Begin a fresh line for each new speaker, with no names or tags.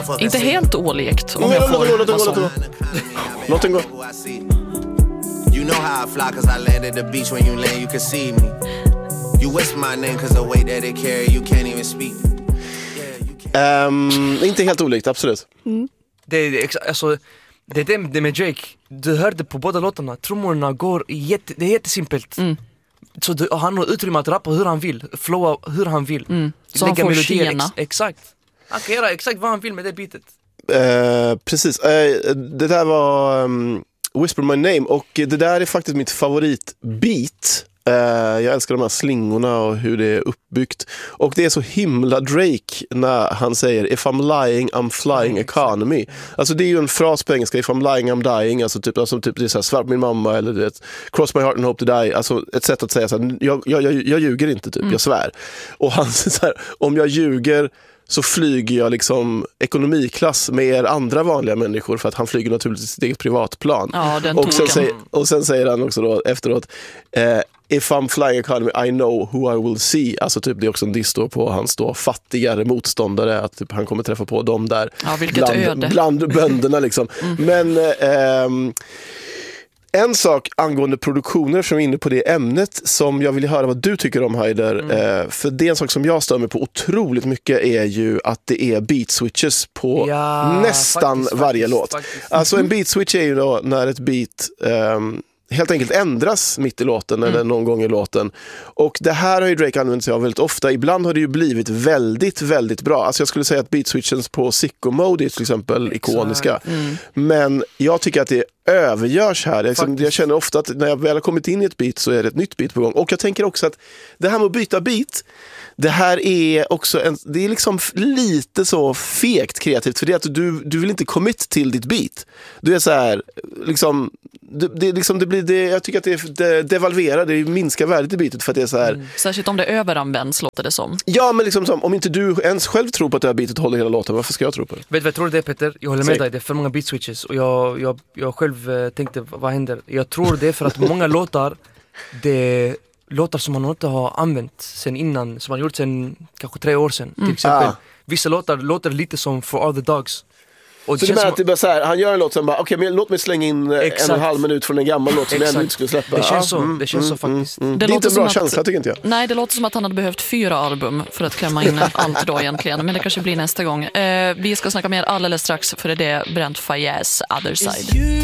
Inte helt olikt om jag får
Låt den gå.
You know how I fly cause I landed the beach when you land you can see me. You whisper my name cause the way that it carry you can't even speak.
Inte helt olikt, absolut.
Det är det med Drake. Du hörde på båda låtarna. Trummorna går det är jättesimpelt. Så han har utrymme att rappa hur han vill, flowa hur han vill.
Så han får tjena.
Exakt. Han kan göra exakt vad han vill med det beatet.
Precis. Det där var Whisper My Name. Och det där är faktiskt mitt favoritbeat. Jag älskar de här slingorna och hur det är uppbyggt. Och det är så himla Drake när han säger If I'm lying, I'm flying economy. Alltså det är ju en fras på engelska. If I'm lying, I'm dying. Alltså typ det är så här, svart min mamma eller det, cross my heart and hope to die. Alltså ett sätt att säga så här, jag ljuger inte typ, jag svär. Och han säger så här, om jag ljuger så flyger jag liksom ekonomiklass med er andra vanliga människor, för att han flyger naturligtvis sitt eget privatplan.
Ja,
och sen säger han också då efteråt If I'm flying economy, I know who I will see. Alltså typ det är också en diss då på hans då fattigare motståndare, att typ han kommer träffa på dem där bland bönderna liksom. Men en sak angående produktioner som är inne på det ämnet som jag vill höra vad du tycker om, Haider. För det är en sak som jag stör mig på otroligt mycket är ju att det är beat switches på nästan varje låt. Alltså en beat switch är ju då när ett beat helt enkelt ändras mitt i låten eller någon gång i låten. Och det här har ju Drake använt sig av väldigt ofta. Ibland har det ju blivit väldigt, väldigt bra. Alltså jag skulle säga att beat switches på Sicko Mode är till exempel ikoniska. Men jag tycker att det övergörs här. Jag känner ofta att när jag väl har kommit in i ett beat så är det ett nytt beat på gång. Och jag tänker också att det här med att byta beat, det här är också det är liksom lite så fegt kreativt, för det är att du vill inte commit till ditt beat. Du är så här liksom det blir det, jag tycker att det devalverar, det minskar värdet i beatet för att det är så här.
Särskilt om det överanvänds, låter det som.
Ja, men liksom om inte du ens själv tror på att det här beatet håller hela låten, varför ska jag tro på det?
Vet du vad jag tror det är, Peter? Jag håller med dig, det är för många beat switches. Och jag själv tänkte, vad händer? Jag tror det är för att många låtar, det låtar som man inte har använt sen innan, som man gjort sen kanske 3 år sedan till exempel. Vissa låtar låter lite som For All The Dogs. Och
så det menar att det bara så här, han gör en låt som bara men låt mig slänga in 1,5 minut från en gammal låt som jag ändå inte skulle släppa.
Det känns så, det känns så faktiskt.
Det är inte en bra känsla, tycker inte jag.
Nej, det låter som att han hade behövt 4 album för att klämma in allt då egentligen. Men det kanske blir nästa gång. Vi ska snacka mer alldeles strax, för det är Brent Faiyaz Other Side.